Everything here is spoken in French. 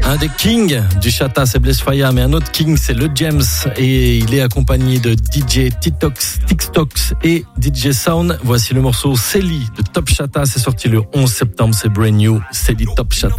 Un des kings du Chata, c'est Blaise Faya, mais un autre king, c'est le James, et il est accompagné de DJ TikToks et DJ Sound. Voici le morceau Célie de Top Chata, c'est sorti le 11 septembre, c'est brand new, Célie Top Chata.